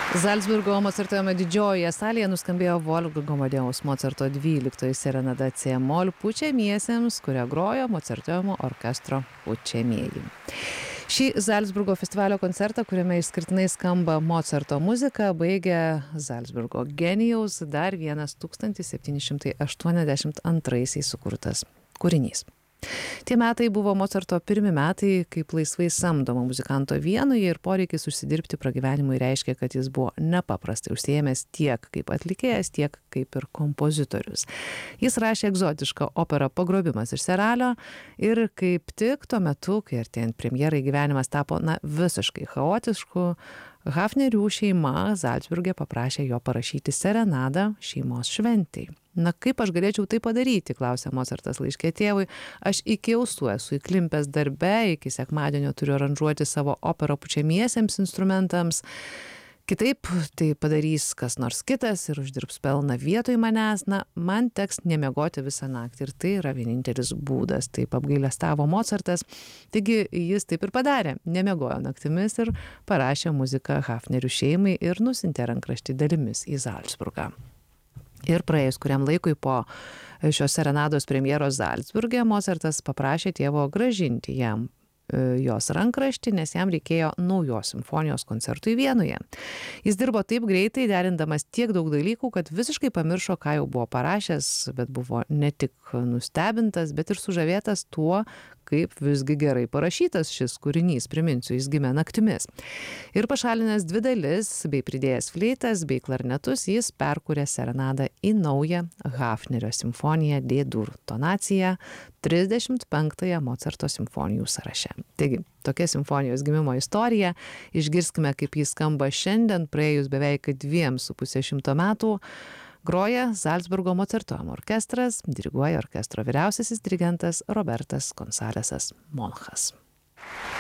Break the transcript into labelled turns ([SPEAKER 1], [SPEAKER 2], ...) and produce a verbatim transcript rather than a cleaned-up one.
[SPEAKER 1] Zalcburgo Mocartojimo didžiojoje salėje nuskambėjo Wolfgango Amadėjaus Mocarto dvyliktoji serenada C-mol pučiamiesiems, kurią grojo Mocartojimo orkestro pučiamieji. Šį Zalcburgo festivalio koncertą, kuriame išskirtinai skamba Mocarto muzika, baigė Zalcburgo genijaus dar vienas tūkstantis septyni šimtai aštuoniasdešimt antraisiais sukurtas kūrinys. Tie metai buvo Mocarto pirmi metai kaip laisvai samdomo muzikanto Vienoje ir poreikis užsidirbti pragyvenimui reiškia, kad jis buvo nepaprastai užsiėmęs tiek kaip atlikėjas, tiek kaip ir kompozitorius. Jis rašė egzotišką operą Pagrobimas iš Seralio ir kaip tik tuo metu, kai artėjant premjerai gyvenimas tapo na, visiškai chaotišku, Hafnerių šeima Zalcburge paprašė jo parašyti serenadą šeimos šventei. Na kaip aš galėčiau tai padaryti, klausė Mocartas laiške tėvui. Aš iki ausų esu įklimpęs darbe, iki sekmadienio turiu aranžuoti savo operą pučiamiesiems instrumentams. Kitaip tai padarys kas nors kitas ir uždirbs pelną vietoj manęs. Na, man teks nemiegoti visą naktį ir tai yra vienintelis būdas. Taip apgailestavo Mocartas. Taigi jis taip ir padarė. Nemiegojo naktimis ir parašė muziką Hafnerių šeimai ir nusintė rankraštį dalimis į Zalcburgą. Ir praėjus kuriam laikui po šios serenados premjeros Zalcburge, Mocartas paprašė tėvo grąžinti jam jos rankraštį, nes jam reikėjo naujos simfonijos koncertui Vienoje. Jis dirbo taip greitai, derindamas tiek daug dalykų, kad visiškai pamiršo, ką jau buvo parašęs, bet buvo ne tik nustebintas, bet ir sužavėtas tuo, kaip visgi gerai parašytas šis kūrinys. Priminsiu, jis gimė naktimis. Ir pašalinęs dvi dalis, bei pridėjęs fleitas, bei klarnetus, jis perkūrė serenadą į naują Hafnerio simfoniją D-dur tonaciją trisdešimt penktąją Mocarto simfonijų sąraše. Taigi, tokia simfonijos gimimo istorija. Išgirskime, kaip jis skamba šiandien, praėjus beveik dviem su pusė šimto metų. Groja Zalcburgo Mocartojimo orkestras, diriguoja orkestro vyriausiasis dirigentas Robertas Gonsalesas Monchas.